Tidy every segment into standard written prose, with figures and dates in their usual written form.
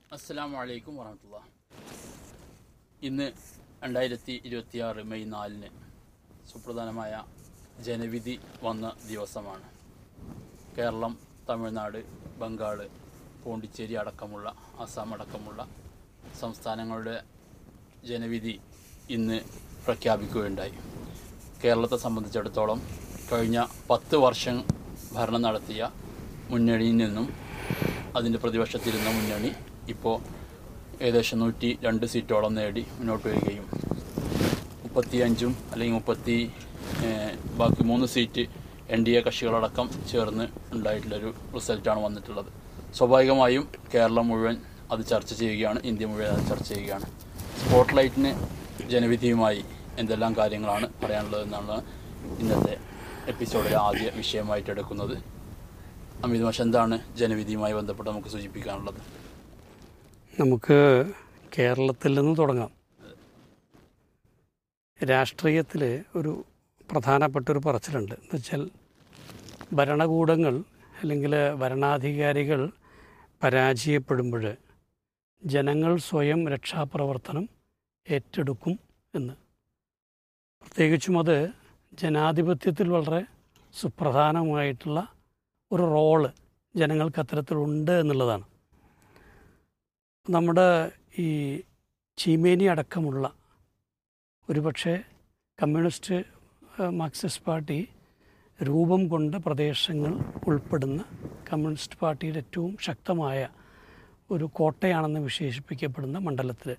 അസ്സലാമു അലൈക്കും വറഹ്മത്തുള്ളാഹി. ഇന്ന് 2026 മെയ് 4 സുപ്രധാനമായ ജനവിധി വന്ന ദിവസമാണ്. കേരളം, തമിഴ്നാട്, ബംഗാൾ, പോണ്ടിച്ചേരി അടക്കമുള്ള, ആസാം അടക്കമുള്ള സംസ്ഥാനങ്ങളുടെ ജനവിധി ഇന്ന് പ്രഖ്യാപിക്കുകയുണ്ടായി. കേരളത്തെ സംബന്ധിച്ചിടത്തോളം കഴിഞ്ഞ 10 വർഷം ഭരണം നടത്തിയ മുന്നണിയിൽ നിന്നും അതിൻ്റെ പ്രതിപക്ഷത്തിരുന്ന മുന്നണി ഇപ്പോൾ ഏകദേശം 102 സീറ്റോളം നേടി മുന്നോട്ട് വരികയും 35 അല്ലെങ്കിൽ ബാക്കി 3 സീറ്റ് NDA കക്ഷികളടക്കം ചേർന്ന് ഉണ്ടായിട്ടുള്ളൊരു റിസൾട്ടാണ് വന്നിട്ടുള്ളത്. സ്വാഭാവികമായും കേരളം മുഴുവൻ അത് ചർച്ച ചെയ്യുകയാണ്, ഇന്ത്യ മുഴുവൻ അത് ചർച്ച ചെയ്യുകയാണ്. സ്പോട്ട് ലൈറ്റിന് ജനവിധിയുമായി എന്തെല്ലാം കാര്യങ്ങളാണ് പറയാനുള്ളതെന്നാണ് ഇന്നത്തെ എപ്പിസോഡിലെ ആദ്യ വിഷയമായിട്ട് എടുക്കുന്നത്. അമിത് മാഷ്, എന്താണ് ജനവിധിയുമായി ബന്ധപ്പെട്ട് നമുക്ക് സൂചിപ്പിക്കാനുള്ളത്? നമുക്ക് കേരളത്തിൽ നിന്ന് തുടങ്ങാം. രാഷ്ട്രീയത്തിൽ ഒരു പ്രധാനപ്പെട്ടൊരു പറച്ചിലുണ്ട്. എന്ന് വെച്ചാൽ ഭരണകൂടങ്ങൾ അല്ലെങ്കിൽ ഭരണാധികാരികൾ പരാജയപ്പെടുമ്പോൾ ജനങ്ങൾ സ്വയം രക്ഷാപ്രവർത്തനം ഏറ്റെടുക്കും എന്ന്. പ്രത്യേകിച്ചും അത് ജനാധിപത്യത്തിൽ വളരെ സുപ്രധാനമായിട്ടുള്ള ഒരു റോള് ജനങ്ങൾക്ക് അത്തരത്തിലുണ്ട് എന്നുള്ളതാണ്. നമ്മുടെ ഈ ചീമേനി അടക്കമുള്ള ഒരുപക്ഷെ കമ്മ്യൂണിസ്റ്റ് മാർക്സിസ്റ്റ് പാർട്ടി രൂപം കൊണ്ട പ്രദേശങ്ങൾ ഉൾപ്പെടുന്ന കമ്മ്യൂണിസ്റ്റ് പാർട്ടിയുടെ ഏറ്റവും ശക്തമായ ഒരു കോട്ടയാണെന്ന് വിശേഷിപ്പിക്കപ്പെടുന്ന മണ്ഡലത്തിൽ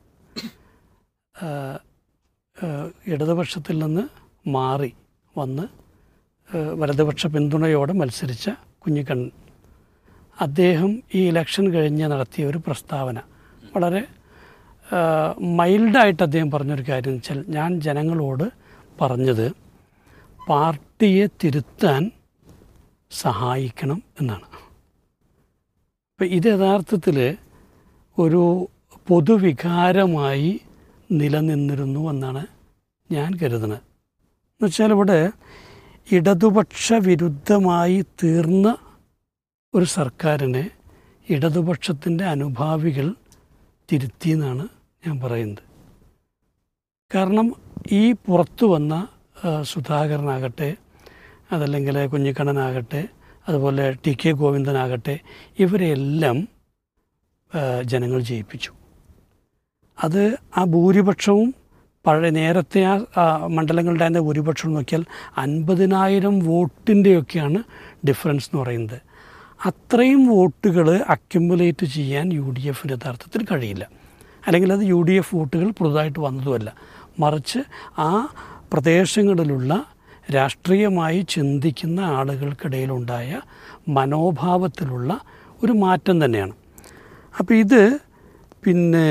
ഇടതുപക്ഷത്തിൽ നിന്ന് മാറി വന്ന് വലതുപക്ഷ പിന്തുണയോടെ മത്സരിച്ച കുഞ്ഞിക്കണ്ണൻ, അദ്ദേഹം ഈ ഇലക്ഷൻ കഴിഞ്ഞ് നടത്തിയ ഒരു പ്രസ്താവന വളരെ മൈൽഡായിട്ട് അദ്ദേഹം പറഞ്ഞൊരു കാര്യം എന്ന് വെച്ചാൽ, ഞാൻ ജനങ്ങളോട് പറഞ്ഞത് പാർട്ടിയെ തിരുത്താൻ സഹായിക്കണം എന്നാണ്. അപ്പം ഇത് യഥാർത്ഥത്തിൽ ഒരു പൊതുവികാരമായി നിലനിന്നിരുന്നു എന്നാണ് ഞാൻ കരുതുന്നത്. എന്നുവെച്ചാൽ ഇവിടെ ഇടതുപക്ഷ വിരുദ്ധമായി തീർന്ന ഒരു സർക്കാരിനെ ഇടതുപക്ഷത്തിൻ്റെ അനുഭാവികൾ തിരുത്തിയെന്നാണ് ഞാൻ പറയുന്നത്. കാരണം ഈ പുറത്തു വന്ന സുധാകരനാകട്ടെ, അതല്ലെങ്കിൽ കുഞ്ഞിക്കണ്ണനാകട്ടെ, അതുപോലെ TK ഗോവിന്ദനാകട്ടെ, ഇവരെയെല്ലാം ജനങ്ങൾ ജയിപ്പിച്ചു. അത് ആ ഭൂരിപക്ഷവും നേരത്തെ ആ മണ്ഡലങ്ങളുടെ ഭൂരിപക്ഷം നോക്കിയാൽ 50,000 വോട്ടിൻ്റെയൊക്കെയാണ് ഡിഫറൻസ് എന്ന് പറയുന്നത്. അത്രയും വോട്ടുകൾ അക്യുമുലേറ്റ് ചെയ്യാൻ UDF യഥാർത്ഥത്തിൽ കഴിയില്ല. അല്ലെങ്കിൽ അത് UDF വോട്ടുകൾ പുതുതായിട്ട് വന്നതുമല്ല, മറിച്ച് ആ പ്രദേശങ്ങളിലുള്ള രാഷ്ട്രീയമായി ചിന്തിക്കുന്ന ആളുകൾക്കിടയിലുണ്ടായ മനോഭാവത്തിലുള്ള ഒരു മാറ്റം തന്നെയാണ്. അപ്പോൾ ഇത് പിന്നെ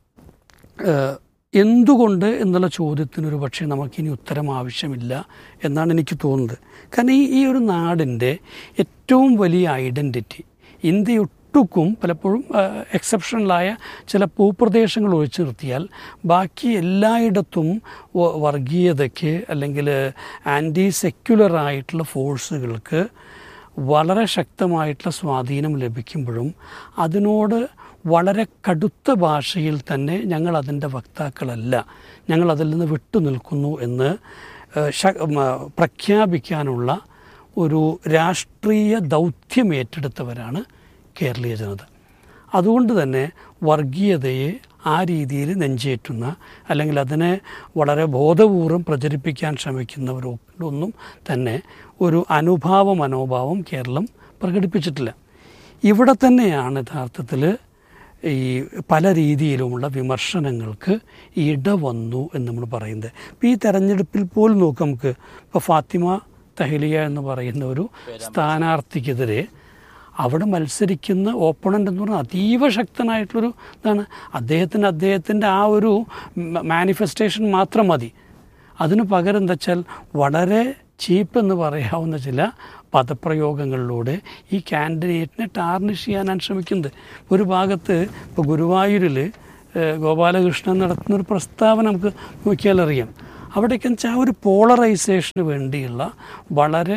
എന്തുകൊണ്ട് എന്നുള്ള ചോദ്യത്തിനൊരു പക്ഷേ നമുക്കിനി ഉത്തരം ആവശ്യമില്ല എന്നാണ് എനിക്ക് തോന്നുന്നത്. കാരണം ഈ ഒരു നാടിൻ്റെ ഏറ്റവും വലിയ ഐഡൻറ്റിറ്റി ഇന്ത്യയൊട്ടുക്കും പലപ്പോഴും എക്സെപ്ഷണലായ ചില ഭൂപ്രദേശങ്ങൾ ഒഴിച്ചു നിർത്തിയാൽ ബാക്കി എല്ലായിടത്തും വർഗീയതയ്ക്ക് അല്ലെങ്കിൽ ആൻറ്റി സെക്യുലറായിട്ടുള്ള ഫോഴ്സുകൾക്ക് വളരെ ശക്തമായിട്ടുള്ള സ്വാധീനം ലഭിക്കുമ്പോഴും അതിനോട് വളരെ കടുത്ത ഭാഷയിൽ തന്നെ ഞങ്ങൾ അതിൻ്റെ വക്താക്കളല്ല, ഞങ്ങൾ അതിൽ നിന്ന് വിട്ടുനിൽക്കുന്നു എന്ന് പ്രഖ്യാപിക്കാനുള്ള ഒരു രാഷ്ട്രീയ ദൗത്യം ഏറ്റെടുത്തവരാണ് കേരളീയ ജനത. അതുകൊണ്ട് തന്നെ വർഗീയതയെ ആ രീതിയിൽ നെഞ്ചേറ്റുന്ന അല്ലെങ്കിൽ അതിനെ വളരെ ബോധപൂർവം പ്രചരിപ്പിക്കാൻ ശ്രമിക്കുന്നവരൊന്നും തന്നെ ഒരു മനോഭാവം കേരളം പ്രകടിപ്പിച്ചിട്ടില്ല. ഇവിടെ തന്നെയാണ് യഥാർത്ഥത്തിൽ ഈ പല രീതിയിലുമുള്ള വിമർശനങ്ങൾക്ക് ഇടവന്നു എന്ന് നമ്മൾ പറയുന്നത്. ഇപ്പോൾ ഈ തെരഞ്ഞെടുപ്പിൽ പോലും നോക്കാം, നമുക്ക് ഇപ്പോൾ ഫാത്തിമ തഹ്ലിയ എന്ന് പറയുന്ന ഒരു സ്ഥാനാർത്ഥിക്കെതിരെ അവിടെ മത്സരിക്കുന്ന ഓപ്പണൻ്റ് എന്ന് പറഞ്ഞാൽ അതീവ ശക്തനായിട്ടുള്ളൊരു ഇതാണ്. അദ്ദേഹത്തിൻ്റെ ആ ഒരു മാനിഫെസ്റ്റേഷൻ മാത്രം മതി. അതിന് പകരം എന്താ വെച്ചാൽ വളരെ ചീപ്പ് എന്ന് പറയാവുന്ന ചില പദപ്രയോഗങ്ങളിലൂടെ ഈ കാൻഡിഡേറ്റിനെ ടാർണിഷ് ചെയ്യാനാണ് ശ്രമിക്കുന്നത്. ഒരു ഭാഗത്ത് ഇപ്പോൾ ഗുരുവായൂരിൽ ഗോപാലകൃഷ്ണൻ നടത്തുന്നൊരു പ്രസ്താവന നമുക്ക് നോക്കിയാലറിയാം. അവിടേക്കെന്ന് വെച്ചാൽ ആ ഒരു പോളറൈസേഷന് വേണ്ടിയുള്ള വളരെ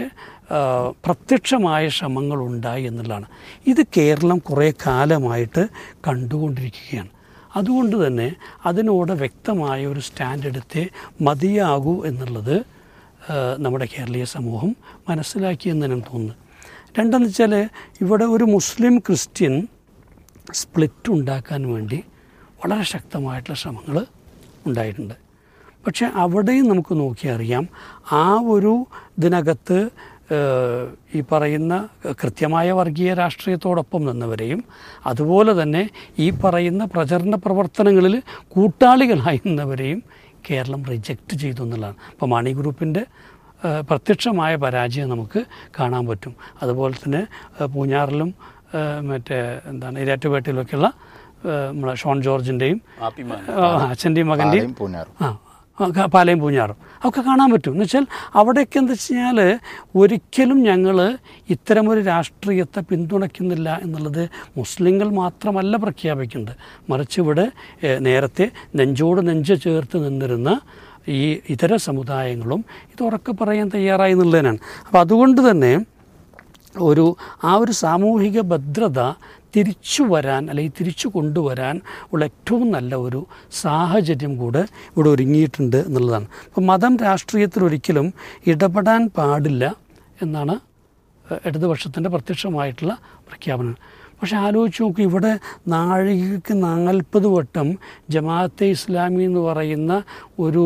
പ്രത്യക്ഷമായ ശ്രമങ്ങളുണ്ടായി എന്നുള്ളതാണ്. ഇത് കേരളം കുറേ കാലമായിട്ട് കണ്ടുകൊണ്ടിരിക്കുകയാണ്. അതുകൊണ്ട് തന്നെ അതിനോട് വ്യക്തമായ ഒരു സ്റ്റാൻഡ് എടുത്തേ മതിയാകൂ എന്നുള്ളത് നമ്മുടെ കേരളീയ സമൂഹം മനസ്സിലാക്കിയെന്ന് എനിക്ക് തോന്നുന്നു. രണ്ടെന്ന് വെച്ചാൽ ഇവിടെ ഒരു മുസ്ലിം ക്രിസ്ത്യൻ സ്പ്ലിറ്റ് ഉണ്ടാക്കാൻ വേണ്ടി വളരെ ശക്തമായിട്ടുള്ള ശ്രമങ്ങൾ ഉണ്ടായിട്ടുണ്ട്. പക്ഷേ അവിടെയും നമുക്ക് നോക്കിയാൽ അറിയാം, ആ ഒരു ഇതിനകത്ത് ഈ പറയുന്ന കൃത്യമായ വർഗീയ രാഷ്ട്രീയത്തോടൊപ്പം നിന്നവരെയും അതുപോലെ തന്നെ ഈ പറയുന്ന പ്രചരണ പ്രവർത്തനങ്ങളിൽ കൂട്ടാളികളായി നിന്നവരെയും കേരളം റിജക്റ്റ് ചെയ്തു എന്നുള്ളതാണ്. ഇപ്പോൾ മാണി ഗ്രൂപ്പിൻ്റെ പ്രത്യക്ഷമായ പരാജയം നമുക്ക് കാണാൻ പറ്റും. അതുപോലെ തന്നെ പൂഞ്ഞാറിലും ഇരാറ്റുപേട്ടയിലൊക്കെയുള്ള നമ്മളെ ഷോൺ ജോർജിൻ്റെയും അച്ഛൻ്റെയും മകൻ്റെയും പാലയും പൂഞ്ഞാറും ഒക്കെ കാണാൻ പറ്റും. എന്ന് വെച്ചാൽ അവിടെയൊക്കെ എന്താ വെച്ച് കഴിഞ്ഞാൽ ഒരിക്കലും ഞങ്ങൾ ഇത്തരമൊരു രാഷ്ട്രീയത്തെ പിന്തുണയ്ക്കുന്നില്ല എന്നുള്ളത് മുസ്ലിങ്ങൾ മാത്രമല്ല പ്രഖ്യാപിക്കുന്നത്, മറിച്ച് ഇവിടെ നേരത്തെ നെഞ്ചോട് നെഞ്ച് ചേർത്ത് നിന്നിരുന്ന ഈ ഇതര സമുദായങ്ങളും ഇത് ഉറക്കെ പറയാൻ തയ്യാറായി എന്നുള്ളതിനാണ്. അപ്പോൾ അതുകൊണ്ട് തന്നെ ആ ഒരു സാമൂഹിക ഭദ്രത തിരിച്ചു വരാൻ അല്ലെങ്കിൽ തിരിച്ചു കൊണ്ടുവരാൻ ഉള്ള ഏറ്റവും നല്ല ഒരു സാഹചര്യം കൂടെ ഇവിടെ ഒരുങ്ങിയിട്ടുണ്ട് എന്നുള്ളതാണ്. അപ്പോൾ മതം രാഷ്ട്രീയത്തിൽ ഒരിക്കലും ഇടപെടാൻ പാടില്ല എന്നാണ് ഇടതുപക്ഷത്തിൻ്റെ പ്രത്യക്ഷമായിട്ടുള്ള പ്രഖ്യാപനം. പക്ഷെ ആലോചിച്ച് നോക്കി, ഇവിടെ നാഴികയ്ക്ക് 40 വട്ടം ജമാഅത്തെ ഇസ്ലാമി എന്ന് പറയുന്ന ഒരു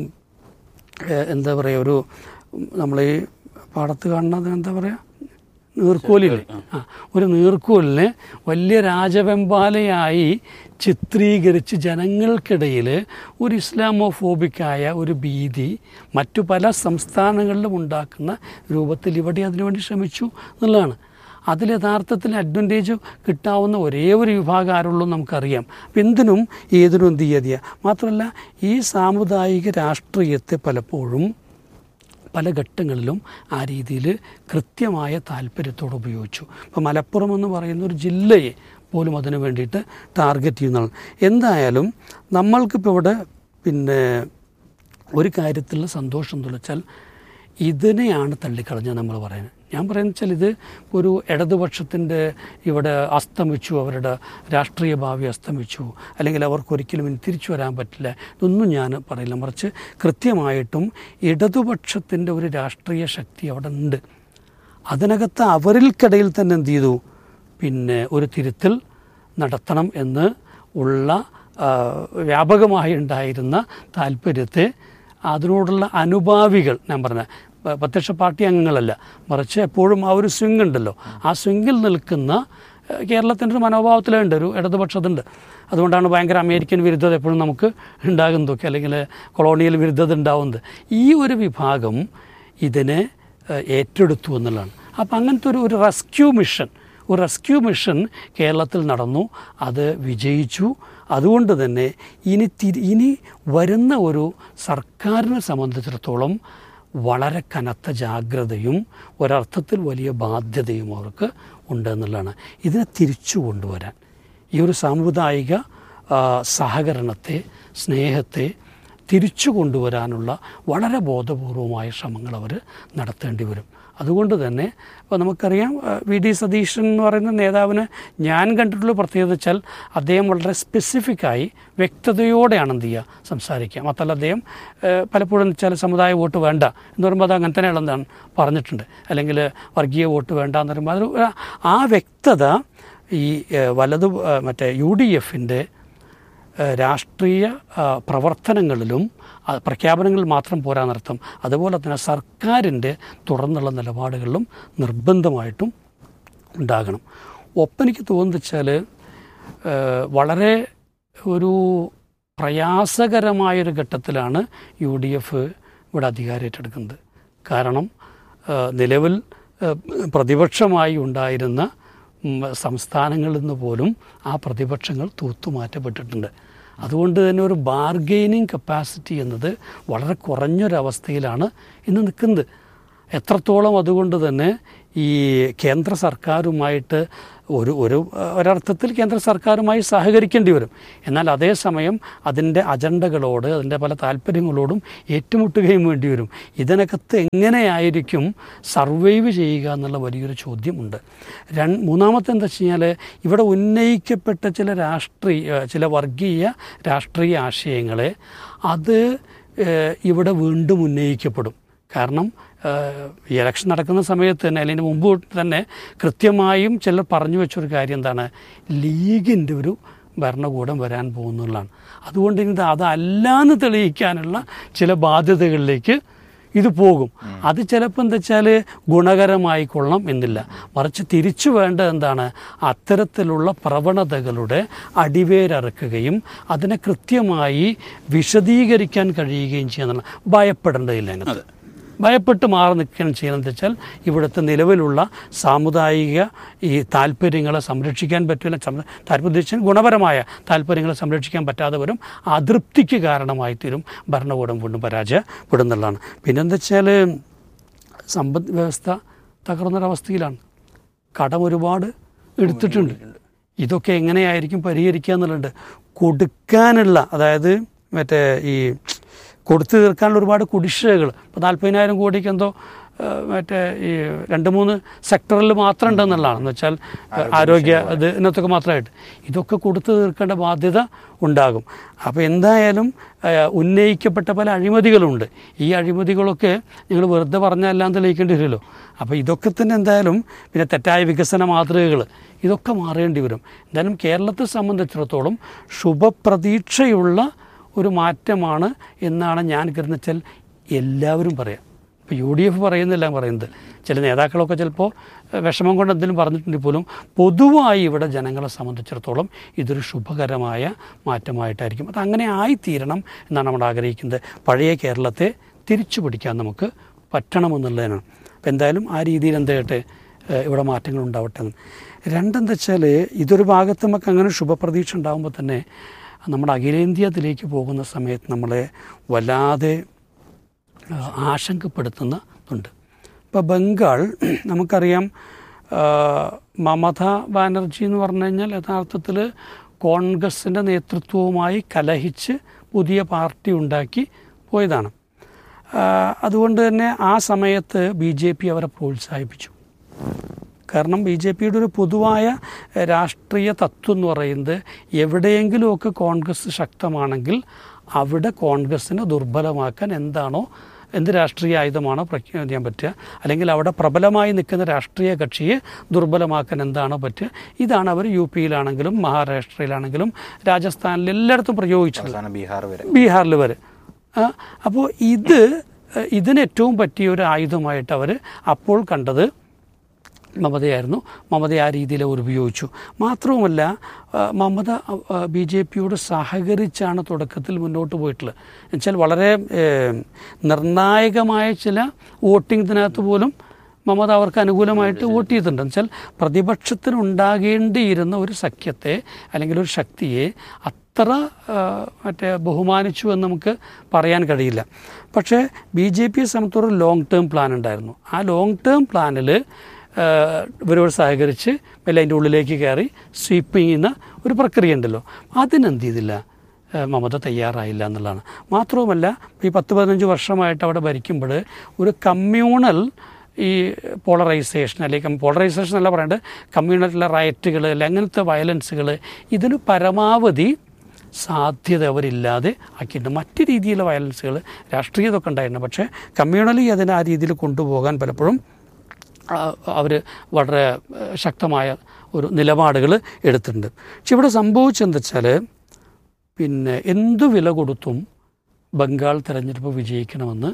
എന്താ പറയുക, ഒരു നമ്മൾ ഈ പാടത്ത് കാണുന്നത് എന്താ പറയുക, നീർക്കോലില്ലേ, ഒരു നീർക്കോലിനെ വലിയ രാജവെമ്പാലയായി ചിത്രീകരിച്ച് ജനങ്ങൾക്കിടയിൽ ഒരു ഇസ്ലാമോഫോബിക്കായ ഒരു ഭീതി മറ്റു പല സംസ്ഥാനങ്ങളിലും ഉണ്ടാക്കുന്ന രൂപത്തിൽ ഇവിടെ അതിനുവേണ്ടി ശ്രമിച്ചു എന്നുള്ളതാണ്. അതിൽ യഥാർത്ഥത്തിൽ അഡ്വാൻറ്റേജ് കിട്ടാവുന്ന ഒരേ ഒരു വിഭാഗം ആരുള്ളൂ നമുക്കറിയാം. അപ്പം എന്തിനും ഏതിനും തീയതിയാണ്. മാത്രമല്ല ഈ സാമുദായിക രാഷ്ട്രീയത്തെ പലപ്പോഴും പല ഘട്ടങ്ങളിലും ആ രീതിയിൽ കൃത്യമായ താല്പര്യത്തോടെ ഉപയോഗിച്ചു. ഇപ്പോൾ മലപ്പുറം എന്ന് പറയുന്ന ഒരു ജില്ലയെ പോലും അതിന് വേണ്ടിയിട്ട് ടാർഗറ്റ് ചെയ്യുന്നതാണ്. എന്തായാലും നമ്മൾക്കിപ്പോൾ ഇവിടെ ഒരു കാര്യത്തിലുള്ള സന്തോഷം എന്ന് വെച്ചാൽ ഇതിനെയാണ് തള്ളിക്കളഞ്ഞത് നമ്മൾ പറയുന്നത്. ഞാൻ പറയുന്നത് വെച്ചാൽ ഇത് ഒരു ഇടതുപക്ഷത്തിൻ്റെ ഇവിടെ അസ്തമിച്ചു, അവരുടെ രാഷ്ട്രീയ ഭാവി അസ്തമിച്ചു, അല്ലെങ്കിൽ അവർക്കൊരിക്കലും ഇനി തിരിച്ചു വരാൻ പറ്റില്ല, ഇതൊന്നും ഞാൻ പറയില്ല. മറിച്ച് കൃത്യമായിട്ടും ഇടതുപക്ഷത്തിൻ്റെ ഒരു രാഷ്ട്രീയ ശക്തി അവിടെ ഉണ്ട്. അതിനകത്ത് അവരിൽക്കിടയിൽ തന്നെ എന്ത് ചെയ്തു, ഒരു തിരുത്തൽ നടത്തണം എന്ന് ഉള്ള വ്യാപകമായി ഉണ്ടായിരുന്ന താല്പര്യത്തെ അതിനോടുള്ള അനുഭാവികൾ, ഞാൻ പറഞ്ഞ പ്രത്യക്ഷ പാർട്ടി അംഗങ്ങളല്ല, മറിച്ച് എപ്പോഴും ആ ഒരു സ്വിങ് ഉണ്ടല്ലോ, ആ സ്വിങ്ങിൽ നിൽക്കുന്ന കേരളത്തിൻ്റെ ഒരു മനോഭാവത്തിലുണ്ട്, ഒരു ഇടതുപക്ഷത്തുണ്ട്. അതുകൊണ്ടാണ് ഭയങ്കര അമേരിക്കൻ വിരുദ്ധത എപ്പോഴും നമുക്ക് ഉണ്ടാകുന്നതൊക്കെ, അല്ലെങ്കിൽ കൊളോണിയൽ വിരുദ്ധത ഉണ്ടാവുന്നത്. ഈ ഒരു വിഭാഗം ഇതിനെ ഏറ്റെടുത്തു എന്നുള്ളതാണ്. അപ്പോൾ അങ്ങനത്തെ ഒരു റെസ്ക്യൂ മിഷൻ കേരളത്തിൽ നടന്നു, അത് വിജയിച്ചു. അതുകൊണ്ട് തന്നെ ഇനി വരുന്ന ഒരു സർക്കാരിനെ സംബന്ധിച്ചിടത്തോളം വളരെ കനത്ത ജാഗ്രതയും ഒരർത്ഥത്തിൽ വലിയ ബാധ്യതയും അവർക്ക് ഉണ്ടെന്നുള്ളതാണ്. ഇതിനെ തിരിച്ചു കൊണ്ടുവരാൻ, ഈ ഒരു സാമുദായിക സഹകരണത്തെ, സ്നേഹത്തെ തിരിച്ചു കൊണ്ടുവരാനുള്ള വളരെ ബോധപൂർവമായ ശ്രമങ്ങൾ അവർ നടത്തേണ്ടി വരും. അതുകൊണ്ട് തന്നെ ഇപ്പോൾ നമുക്കറിയാം, വി.ഡി. സതീശൻ എന്ന് പറയുന്ന നേതാവിന് ഞാൻ കണ്ടിട്ടുള്ള പ്രത്യേകത വെച്ചാൽ അദ്ദേഹം വളരെ സ്പെസിഫിക്കായി വ്യക്തതയോടെയാണ് എന്ത് ചെയ്യുക, സംസാരിക്കുക. മാത്രമല്ല അദ്ദേഹം പലപ്പോഴും വെച്ചാൽ സമുദായ വോട്ട് വേണ്ട എന്ന് പറയുമ്പോൾ അത് അങ്ങനെ തന്നെയാണെന്നാണ് പറഞ്ഞിട്ടുണ്ട്, അല്ലെങ്കിൽ വർഗീയ വോട്ട് വേണ്ട എന്ന് പറയുമ്പോൾ അത് ആ വ്യക്തത ഈ UDFൻ്റെ രാഷ്ട്രീയ പ്രവർത്തനങ്ങളിലും പ്രഖ്യാപനങ്ങളിൽ മാത്രം പോരാനർത്ഥം, അതുപോലെ തന്നെ സർക്കാരിൻ്റെ തുറന്നുള്ള നിലപാടുകളിലും നിർബന്ധമായിട്ടും ഉണ്ടാകണം. ഒപ്പം എനിക്ക് തോന്നുന്നത് വെച്ചാൽ വളരെ ഒരു പ്രയാസകരമായൊരു ഘട്ടത്തിലാണ് UDF ഇവിടെ അധികാരം ഏറ്റെടുക്കുന്നത്. കാരണം നിലവിൽ പ്രതിപക്ഷമായി ഉണ്ടായിരുന്ന സംസ്ഥാനങ്ങളിൽ നിന്ന് പോലും ആ പ്രതിപക്ഷങ്ങൾ തൂത്തുമാറ്റപ്പെട്ടിട്ടുണ്ട്. അതുകൊണ്ട് തന്നെ ഒരു ബാർഗെയിനിങ് കപ്പാസിറ്റി എന്നത് വളരെ കുറഞ്ഞൊരവസ്ഥയിലാണ് ഇന്ന് നിൽക്കുന്നത്. എത്രത്തോളം അതുകൊണ്ട് തന്നെ ഈ കേന്ദ്ര സർക്കാരുമായിട്ട് ഒരർത്ഥത്തിൽ കേന്ദ്ര സർക്കാരുമായി സഹകരിക്കേണ്ടി വരും. എന്നാൽ അതേസമയം അതിൻ്റെ അജണ്ടകളോട് അതിൻ്റെ പല താല്പര്യങ്ങളോടും ഏറ്റുമുട്ടുകയും വേണ്ടി വരും. ഇതിനകത്ത് എങ്ങനെയായിരിക്കും സർവൈവ് ചെയ്യുക എന്നുള്ള വലിയൊരു ചോദ്യമുണ്ട്. മൂന്നാമത്തെ എന്താ വെച്ച് കഴിഞ്ഞാൽ, ഇവിടെ ഉന്നയിക്കപ്പെട്ട ചില വർഗീയ രാഷ്ട്രീയ ആശയങ്ങളെ അത് ഇവിടെ വീണ്ടും ഉന്നയിക്കപ്പെടും. കാരണം ഈ ഇലക്ഷൻ നടക്കുന്ന സമയത്ത് തന്നെ അല്ലെങ്കിൽ മുമ്പ് തന്നെ കൃത്യമായും ചിലർ പറഞ്ഞു വെച്ചൊരു കാര്യം എന്താണ്, ലീഗിൻ്റെ ഒരു ഭരണകൂടം വരാൻ പോകുന്നതാണ്. അതുകൊണ്ട് ഇത് അതല്ലാന്ന് തെളിയിക്കാനുള്ള ചില ബാധ്യതകളിലേക്ക് ഇത് പോകും. അത് ചിലപ്പോൾ എന്താ വെച്ചാൽ ഗുണകരമായിക്കൊള്ളണം എന്നില്ല. മറിച്ച് തിരിച്ചു വേണ്ടത് എന്താണ്, അത്തരത്തിലുള്ള പ്രവണതകളുടെ അടിവേരറുക്കുകയും അതിനെ കൃത്യമായി വിശദീകരിക്കാൻ കഴിയുകയും ചെയ്യുന്നുള്ള ഭയപ്പെടേണ്ടതില്ല. അതിനകത്ത് ഭയപ്പെട്ട് മാറി നിൽക്കുകയാണ് ചെയ്യുന്നത് വെച്ചാൽ ഇവിടുത്തെ നിലവിലുള്ള സാമുദായിക ഈ താല്പര്യങ്ങളെ സംരക്ഷിക്കാൻ പറ്റില്ല. താല്പര്യം ഗുണപരമായ താല്പര്യങ്ങളെ സംരക്ഷിക്കാൻ പറ്റാതെ വരും. അതൃപ്തിക്ക് കാരണമായി തീരും. ഭരണകൂടം വീണ്ടും പരാജയപ്പെടുന്നുള്ളതാണ്. പിന്നെന്താ വെച്ചാൽ സമ്പദ് വ്യവസ്ഥ തകർന്നൊരവസ്ഥയിലാണ്. കടം ഒരുപാട് എടുത്തിട്ടുണ്ട്. ഇതൊക്കെ എങ്ങനെയായിരിക്കും പരിഹരിക്കുക എന്നുള്ളത്. കൊടുക്കാനുള്ള, അതായത് മറ്റേ ഈ കൊടുത്തു തീർക്കാനുള്ള ഒരുപാട് കുടിശ്ശികകൾ, ഇപ്പോൾ 40,000 കോടിക്ക് എന്തോ മറ്റേ ഈ 2-3 സെക്ടറിൽ മാത്രം ഉണ്ടെന്നുള്ളതാണ്. എന്ന് വെച്ചാൽ ആരോഗ്യ ഇതിനകത്തൊക്കെ മാത്രമായിട്ട് ഇതൊക്കെ കൊടുത്തു തീർക്കേണ്ട ബാധ്യത ഉണ്ടാകും. അപ്പോൾ എന്തായാലും ഉന്നയിക്കപ്പെട്ട പല അഴിമതികളുണ്ട്. ഈ അഴിമതികളൊക്കെ നിങ്ങൾ വെറുതെ പറഞ്ഞെല്ലാം തെളിയിക്കേണ്ടി വരുമല്ലോ. അപ്പോൾ ഇതൊക്കെ തന്നെ എന്തായാലും പിന്നെ തെറ്റായ വികസന മാതൃകകൾ ഇതൊക്കെ മാറേണ്ടി വരും. എന്തായാലും കേരളത്തെ സംബന്ധിച്ചിടത്തോളം ശുഭപ്രതീക്ഷയുള്ള ഒരു മാറ്റമാണ് എന്നാണ് ഞാൻ കരുതുന്നത്. വെച്ചാൽ എല്ലാവരും പറയാം. ഇപ്പോൾ UDF പറയുന്നില്ല പറയുന്നത്, ചില നേതാക്കളൊക്കെ ചിലപ്പോൾ വിഷമം കൊണ്ട് എന്തെങ്കിലും പറഞ്ഞിട്ടുണ്ടെങ്കിൽ പോലും പൊതുവായി ഇവിടെ ജനങ്ങളെ സംബന്ധിച്ചിടത്തോളം ഇതൊരു ശുഭകരമായ മാറ്റമായിട്ടായിരിക്കും. അത് അങ്ങനെ ആയിത്തീരണം എന്നാണ് നമ്മൾ ആഗ്രഹിക്കുന്നത്. പഴയ കേരളത്തെ തിരിച്ചു പിടിക്കാൻ നമുക്ക് പറ്റണമെന്നുള്ളതിനാണ്. അപ്പോൾ എന്തായാലും ആ രീതിയിൽ എന്തായിട്ട് ഇവിടെ മാറ്റങ്ങൾ ഉണ്ടാവട്ടെ എന്ന്. രണ്ടെന്താ വെച്ചാൽ, ഇതൊരു ഭാഗത്ത് നമുക്ക് അങ്ങനെ ശുഭപ്രതീക്ഷ ഉണ്ടാകുമ്പോൾ തന്നെ നമ്മുടെ അഖിലേന്ത്യയിലേക്ക് പോകുന്ന സമയത്ത് നമ്മളെ വല്ലാതെ ആശങ്കപ്പെടുത്തുന്നുണ്ട്. ഇപ്പോൾ ബംഗാൾ നമുക്കറിയാം, മമതാ ബാനർജി എന്ന് പറഞ്ഞു കഴിഞ്ഞാൽ യഥാർത്ഥത്തിൽ കോൺഗ്രസിൻ്റെ നേതൃത്വവുമായി കലഹിച്ച് പുതിയ പാർട്ടി ഉണ്ടാക്കി പോയതാണ്. അതുകൊണ്ട് തന്നെ ആ സമയത്ത് BJP അവരെ പ്രോത്സാഹിപ്പിച്ചു. കാരണം BJPയുടെ ഒരു പൊതുവായ രാഷ്ട്രീയ തത്വം എന്ന് പറയുന്നത് എവിടെയെങ്കിലുമൊക്കെ കോൺഗ്രസ് ശക്തമാണെങ്കിൽ അവിടെ കോൺഗ്രസ്സിനെ ദുർബലമാക്കാൻ എന്ത് രാഷ്ട്രീയ ആയുധമാണോ പ്രഖ്യാപിക്കാൻ പറ്റുക, അല്ലെങ്കിൽ അവിടെ പ്രബലമായി നിൽക്കുന്ന രാഷ്ട്രീയ കക്ഷിയെ ദുർബലമാക്കാൻ എന്താണോ പറ്റുക, ഇതാണ് അവർ UP-യിലാണെങ്കിലും മഹാരാഷ്ട്രയിലാണെങ്കിലും രാജസ്ഥാനിൽ എല്ലായിടത്തും പ്രയോഗിച്ചിട്ടുള്ളത്, ബീഹാറിൽ വരെ. അപ്പോൾ ഇതിന് ഏറ്റവും പറ്റിയ ഒരു ആയുധമായിട്ട് അവർ അപ്പോൾ കണ്ടത് മമതയായിരുന്നു. മമത ആ രീതിയിൽ അവർ ഉപയോഗിച്ചു. മാത്രവുമല്ല, മമത BJPയോട് സഹകരിച്ചാണ് തുടക്കത്തിൽ മുന്നോട്ട് പോയിട്ടുള്ളത്. എന്നുവെച്ചാൽ വളരെ നിർണായകമായ ചില വോട്ടിങ്ങിനകത്ത് പോലും മമത അവർക്ക് അനുകൂലമായിട്ട് വോട്ട് ചെയ്തിട്ടുണ്ട്. എന്നുവെച്ചാൽ പ്രതിപക്ഷത്തിനുണ്ടാകേണ്ടിയിരുന്ന ഒരു സഖ്യത്തെ അല്ലെങ്കിൽ ഒരു ശക്തിയെ അത്ര ബഹുമാനിച്ചു എന്ന് നമുക്ക് പറയാൻ കഴിയില്ല. പക്ഷേ BJPയെ സംബന്ധിച്ചൊരു ലോങ് ടേം പ്ലാൻ ഉണ്ടായിരുന്നു. ആ ലോങ് ടേം പ്ലാനിൽ ഇവരോട് സഹകരിച്ച് വല്ല അതിൻ്റെ ഉള്ളിലേക്ക് കയറി സ്വീപ്പ് ചെയ്യുന്ന ഒരു പ്രക്രിയ ഉണ്ടല്ലോ, അതിനെന്ത് ചെയ്തില്ല, മമത തയ്യാറായില്ല എന്നുള്ളതാണ്. മാത്രവുമല്ല, ഈ 10-15 വർഷമായിട്ട് അവിടെ ഭരിക്കുമ്പോൾ ഒരു കമ്മ്യൂണൽ ഈ പോളറൈസേഷൻ, അല്ലെങ്കിൽ പോളറൈസേഷൻ അല്ല പറയേണ്ടത്, കമ്മ്യൂണൽ റയറ്റുകൾ അല്ലെ അങ്ങനത്തെ വയലൻസുകൾ, ഇതിന് പരമാവധി സാധ്യത അവരില്ലാതെ ആക്കിയിട്ടുണ്ട്. മറ്റ് രീതിയിലുള്ള വയലൻസുകൾ രാഷ്ട്രീയതൊക്കെ ഉണ്ടായിരുന്നു. പക്ഷേ കമ്മ്യൂണലി അതിനെ ആ രീതിയിൽ കൊണ്ടുപോകാൻ പലപ്പോഴും അവർ വളരെ ശക്തമായ ഒരു നിലപാടുകൾ എടുത്തിട്ടുണ്ട്. പക്ഷെ ഇവിടെ സംഭവിച്ചെന്താ വെച്ചാൽ, പിന്നെ എന്തു വില കൊടുത്തും ബംഗാൾ തെരഞ്ഞെടുപ്പ് വിജയിക്കണമെന്ന്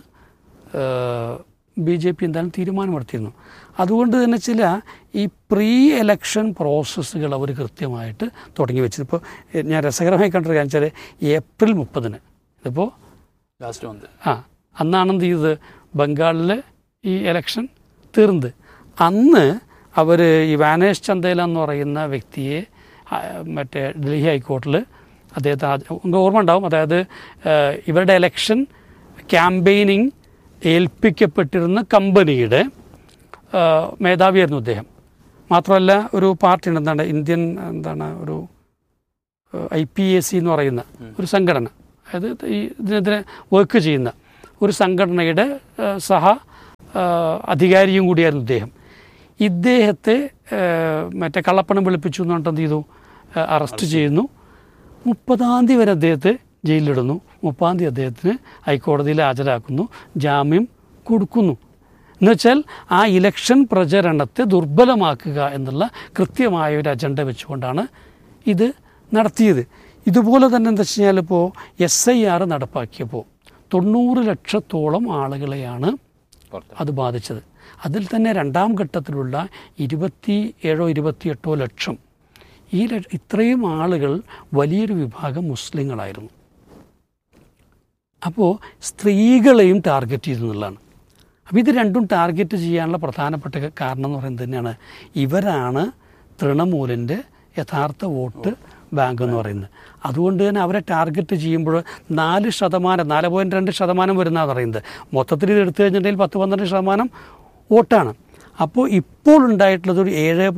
BJP എന്തായാലും തീരുമാനമെടുത്തിരുന്നു. അതുകൊണ്ട് തന്നെ ചില ഈ പ്രീ എലക്ഷൻ പ്രോസസ്സുകൾ അവർ കൃത്യമായിട്ട് തുടങ്ങി വെച്ചത്. ഇപ്പോൾ ഞാൻ രസകരമായി കണ്ടൊരു കാര്യം വെച്ചാൽ, ഏപ്രിൽ 30 ഇതിപ്പോൾ ലാസ്റ്റ് മന്ത് അന്നാണ് എന്ത് ചെയ്തത്, ബംഗാളിൽ ഈ എലക്ഷൻ തീർന്നത്. അന്ന് അവർ ഈ വാനേഷ് ചന്ദേല എന്ന് പറയുന്ന വ്യക്തിയെ ഡൽഹി ഹൈക്കോർട്ടിൽ അദ്ദേഹത്തെ ഓർമ്മ ഉണ്ടാവും, അതായത് ഇവരുടെ എലക്ഷൻ ക്യാമ്പയിനിങ് ഏൽപ്പിക്കപ്പെട്ടിരുന്ന കമ്പനിയുടെ മേധാവിയായിരുന്നു അദ്ദേഹം. മാത്രമല്ല ഒരു പാർട്ടി എന്താണ് ഇന്ത്യൻ ഒരു IPAC എന്ന് പറയുന്ന ഒരു സംഘടന, അതായത് ഈ ഇതിനെതിരെ വർക്ക് ചെയ്യുന്ന ഒരു സംഘടനയുടെ അധികാരിയും കൂടിയായിരുന്നു ഇദ്ദേഹം. ഇദ്ദേഹത്തെ മറ്റേ കള്ളപ്പണം വെളുപ്പിച്ചു എന്ന് പറഞ്ഞിട്ട് എന്ത് ചെയ്തു, അറസ്റ്റ് ചെയ്യുന്നു. 30-ാം തീയതി വരെ അദ്ദേഹത്തെ ജയിലിലിടുന്നു. 30-ാം തീയതി അദ്ദേഹത്തിന് ഹൈക്കോടതിയിൽ ഹാജരാക്കുന്നു, ജാമ്യം കൊടുക്കുന്നു. എന്നുവെച്ചാൽ ആ ഇലക്ഷൻ പ്രചരണത്തെ ദുർബലമാക്കുക എന്നുള്ള കൃത്യമായ ഒരു അജണ്ട വെച്ചുകൊണ്ടാണ് ഇത് നടത്തിയത്. ഇതുപോലെ തന്നെ എന്താ വെച്ച് കഴിഞ്ഞാൽ ഇപ്പോൾ SIR നടപ്പാക്കിയപ്പോൾ 90 ലക്ഷത്തോളം ആളുകളെയാണ് അത് ബാധിച്ചത്. അതിൽ തന്നെ രണ്ടാം ഘട്ടത്തിലുള്ള 27-28 ലക്ഷം, ഇത്രയും ആളുകൾ വലിയൊരു വിഭാഗം മുസ്ലിങ്ങളായിരുന്നു. അപ്പോൾ സ്ത്രീകളെയും ടാർഗറ്റ് ചെയ്തെന്നുള്ളതാണ്. അപ്പോൾ ഇത് രണ്ടും ടാർഗറ്റ് ചെയ്യാനുള്ള പ്രധാനപ്പെട്ട കാരണം എന്ന് പറയുന്നത് തന്നെയാണ്, ഇവരാണ് തൃണമൂലിൻ്റെ യഥാർത്ഥ വോട്ട് ബാങ്ക് എന്ന് പറയുന്നത്. അതുകൊണ്ട് തന്നെ അവരെ ടാർഗറ്റ് ചെയ്യുമ്പോൾ 4.2% വരുന്നതാണ് പറയുന്നത്. മൊത്തത്തിൽ ഇത് എടുത്തു കഴിഞ്ഞിട്ടുണ്ടെങ്കിൽ 10-12% വോട്ടാണ്. അപ്പോൾ ഇപ്പോൾ ഉണ്ടായിട്ടുള്ളത് ഒരു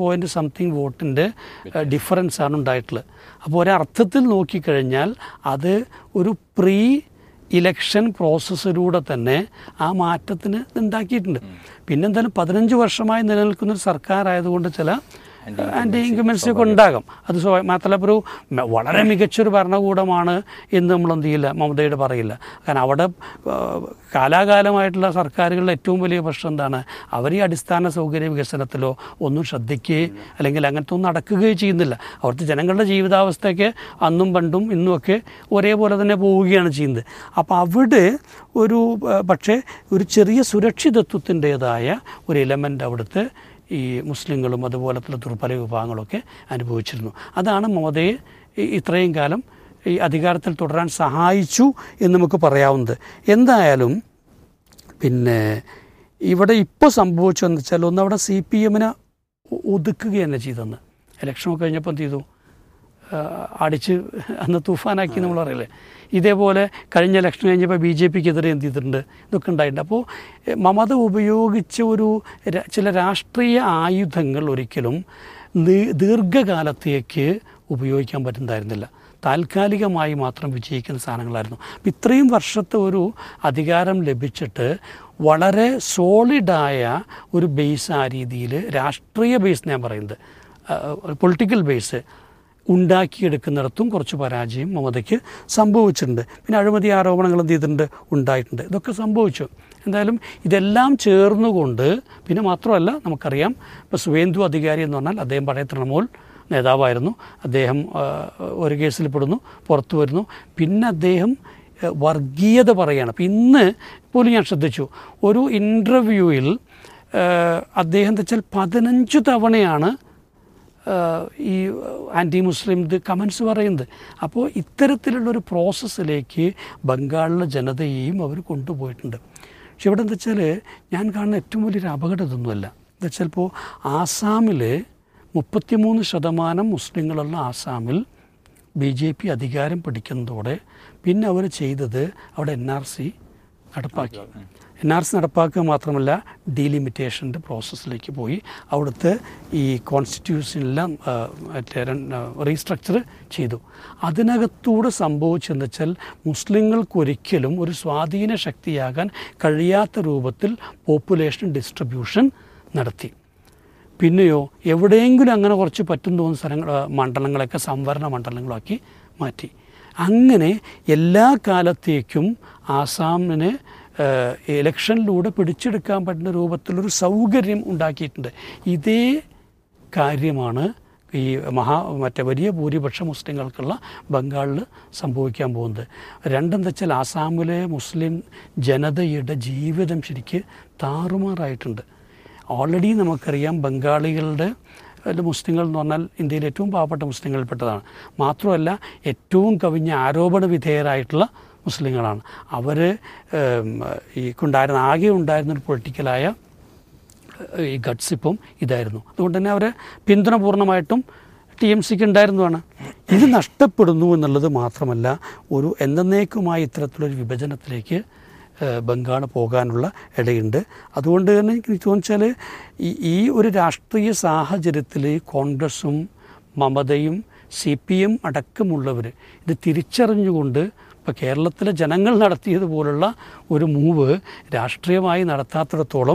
7 വോട്ടിൻ്റെ ഡിഫറൻസാണ് ഉണ്ടായിട്ടുള്ളത്. അപ്പോൾ ഒരർത്ഥത്തിൽ നോക്കിക്കഴിഞ്ഞാൽ അത് ഒരു പ്രീ ഇലക്ഷൻ പ്രോസസ്സിലൂടെ തന്നെ ആ മാറ്റത്തിന് ഉണ്ടാക്കിയിട്ടുണ്ട്. പിന്നെന്തായാലും 15 വർഷമായി നിലനിൽക്കുന്നൊരു സർക്കാർ ആയതുകൊണ്ട് ചില ആൻറ്റി ഇൻകമൻസി ഒക്കെ ഉണ്ടാകും. അത് മാത്രമല്ല ഒരു വളരെ മികച്ചൊരു ഭരണകൂടമാണ് എന്ന് നമ്മൾ എന്ത് ചെയ്യില്ല, മമതയുടെ പറയില്ല. കാരണം അവിടെ കാലാകാലമായിട്ടുള്ള സർക്കാരുകളുടെ ഏറ്റവും വലിയ പ്രശ്നം എന്താണ്, അവർ ഈ അടിസ്ഥാന സൗകര്യ വികസനത്തിലോ ഒന്നും ശ്രദ്ധിക്കുകയും അല്ലെങ്കിൽ അങ്ങനത്തെ ഒന്നും നടക്കുകയോ ചെയ്യുന്നില്ല. അവിടുത്തെ ജനങ്ങളുടെ ജീവിതാവസ്ഥയ്ക്ക് അന്നും പണ്ടും ഇന്നുമൊക്കെ ഒരേപോലെ തന്നെ പോവുകയാണ് ചെയ്യുന്നത്. അപ്പോൾ അവിടെ പക്ഷേ ഒരു ചെറിയ സുരക്ഷിതത്വത്തിൻ്റേതായ ഒരു എലമെൻ്റ് അവിടുത്തെ ഈ മുസ്ലിങ്ങളും അതുപോലത്തുള്ള ദുർബല വിഭാഗങ്ങളൊക്കെ അനുഭവിച്ചിരുന്നു. അതാണ് മമതയെ ഇത്രയും കാലം ഈ അധികാരത്തിൽ തുടരാൻ സഹായിച്ചു എന്ന് നമുക്ക് പറയാവുന്നത്. എന്തായാലും പിന്നെ ഇവിടെ ഇപ്പോൾ സംഭവിച്ചതെന്ന് വെച്ചാൽ അവിടെ CPM ഒതുക്കുക തന്നെ ചെയ്തെന്ന്. ഇലക്ഷനൊക്കെ കഴിഞ്ഞപ്പോൾ എന്ത് ചെയ്തു, അടിച്ച് അന്ന് തൂഫാനാക്കി നമ്മൾ പറയില്ലേ. ഇതേപോലെ കഴിഞ്ഞ ഇലക്ഷൻ കഴിഞ്ഞപ്പോൾ BJPക്കെതിരെ എന്ത് ചെയ്തിട്ടുണ്ട്, ഇതൊക്കെ ഉണ്ടായിട്ടുണ്ട്. അപ്പോൾ മമത ഉപയോഗിച്ച ചില രാഷ്ട്രീയ ആയുധങ്ങൾ ഒരിക്കലും ദീർഘകാലത്തേക്ക് ഉപയോഗിക്കാൻ പറ്റുന്നതായിരുന്നില്ല. താൽക്കാലികമായി മാത്രം വിജയിക്കുന്ന സാധനങ്ങളായിരുന്നു. അപ്പം ഇത്രയും വർഷത്തെ ഒരു അധികാരം ലഭിച്ചിട്ട് വളരെ സോളിഡായ ഒരു ബേസ്, ആ രീതിയിൽ രാഷ്ട്രീയ ബേസ് ഞാൻ പറയുന്നത്, പൊളിറ്റിക്കൽ ബേസ് ഉണ്ടാക്കിയെടുക്കുന്നിടത്തും കുറച്ച് പരാജയം മമതയ്ക്ക് സംഭവിച്ചിട്ടുണ്ട്. പിന്നെ അഴിമതി ആരോപണങ്ങൾ എന്ത് ചെയ്തിട്ടുണ്ട്, ഉണ്ടായിട്ടുണ്ട്. ഇതൊക്കെ സംഭവിച്ചു. എന്തായാലും ഇതെല്ലാം ചേർന്നുകൊണ്ട്, പിന്നെ മാത്രമല്ല നമുക്കറിയാം, ഇപ്പോൾ സുവേന്ദു അധികാരി എന്ന് പറഞ്ഞാൽ അദ്ദേഹം പഴയ തൃണമൂൽ നേതാവായിരുന്നു. അദ്ദേഹം ഒരു കേസിൽ പെടുന്നു, പുറത്തു വരുന്നു. പിന്നെ അദ്ദേഹം വർഗീയത പറയുകയാണ്. അപ്പോൾ ഇന്ന് പോലും ഞാൻ ശ്രദ്ധിച്ചു, ഒരു ഇൻ്റർവ്യൂവിൽ അദ്ദേഹം എന്താ വെച്ചാൽ 15 തവണയാണ് ഈ ആൻറ്റി മുസ്ലിം കമൻസ് പറയുന്നത്. അപ്പോൾ ഇത്തരത്തിലുള്ളൊരു പ്രോസസ്സിലേക്ക് ബംഗാളിലെ ജനതയെയും അവർ കൊണ്ടുപോയിട്ടുണ്ട്. പക്ഷെ ഇവിടെ എന്താ വെച്ചാൽ ഞാൻ കാണുന്ന ഏറ്റവും വലിയൊരു അപകടം ഇതൊന്നുമല്ല. എന്താ വെച്ചാൽ ഇപ്പോൾ ആസാമിൽ 33% മുസ്ലിങ്ങളുള്ള ആസാമിൽ BJP അധികാരം പിടിക്കുന്നതോടെ പിന്നെ അവർ ചെയ്തത് അവിടെ NRC നടപ്പാക്കി. NRC നടപ്പാക്കുക മാത്രമല്ല ഡീലിമിറ്റേഷൻ്റെ പ്രോസസ്സിലേക്ക് പോയി. അവിടുത്തെ ഈ കോൺസ്റ്റിറ്റ്യൂഷനെല്ലാം റീസ്ട്രക്ചർ ചെയ്തു. അതിനകത്തൂടെ സംഭവിച്ചെന്ന് വെച്ചാൽ മുസ്ലിങ്ങൾക്കൊരിക്കലും ഒരു സ്വാധീന ശക്തിയാകാൻ കഴിയാത്ത രൂപത്തിൽ പോപ്പുലേഷൻ ഡിസ്ട്രിബ്യൂഷൻ നടത്തി. പിന്നെയോ എവിടെയെങ്കിലും അങ്ങനെ കുറച്ച് പറ്റും തോന്നുന്ന മണ്ഡലങ്ങളൊക്കെ സംവരണ മണ്ഡലങ്ങളാക്കി മാറ്റി. അങ്ങനെ എല്ലാ കാലത്തേക്കും ആസാമിന് ഇലക്ഷനിലൂടെ പിടിച്ചെടുക്കാൻ പറ്റുന്ന രൂപത്തിലൊരു സൗകര്യം ഉണ്ടാക്കിയിട്ടുണ്ട്. ഇതേ കാര്യമാണ് ഈ വലിയ ഭൂരിപക്ഷ മുസ്ലിങ്ങൾക്കുള്ള ബംഗാളിൽ സംഭവിക്കാൻ പോകുന്നത്. രണ്ടെന്താ വെച്ചാൽ ആസാമിലെ മുസ്ലിം ജനതയുടെ ജീവിതം ശരിക്ക് താറുമാറായിട്ടുണ്ട്. ഓൾറെഡി നമുക്കറിയാം ബംഗാളികളുടെ മുസ്ലിങ്ങൾ എന്ന് പറഞ്ഞാൽ ഇന്ത്യയിലെ ഏറ്റവും പാവപ്പെട്ട മുസ്ലിങ്ങളിൽപ്പെട്ടതാണ്. മാത്രമല്ല ഏറ്റവും കവിഞ്ഞ ആരോപണ വിധേയരായിട്ടുള്ള മുസ്ലിങ്ങളാണ്. അവർ ആകെ ഉണ്ടായിരുന്നൊരു പൊളിറ്റിക്കലായ ഈ ഗട്ട്സ് ഇപ്പം ഇതായിരുന്നു. അതുകൊണ്ട് തന്നെ അവരെ പിന്തുണ പൂർണ്ണമായിട്ടും TMCക്ക് ഉണ്ടായിരുന്നതാണ്. ഇത് നഷ്ടപ്പെടുന്നു എന്നുള്ളത് മാത്രമല്ല, ഒരു എന്നേക്കുമായി ഇത്തരത്തിലൊരു വിഭജനത്തിലേക്ക് ബംഗാൾ പോകാനുള്ള ഇടയുണ്ട്. അതുകൊണ്ട് തന്നെ എനിക്ക് തോന്നിച്ചാൽ ഈ ഒരു രാഷ്ട്രീയ സാഹചര്യത്തിൽ കോൺഗ്രസും മമതയും CPM അടക്കമുള്ളവർ ഇത് തിരിച്ചറിഞ്ഞുകൊണ്ട് ഇപ്പോൾ കേരളത്തിലെ ജനങ്ങൾ നടത്തിയതുപോലുള്ള ഒരു മൂവ് രാഷ്ട്രീയമായി നടത്താത്തിടത്തോളം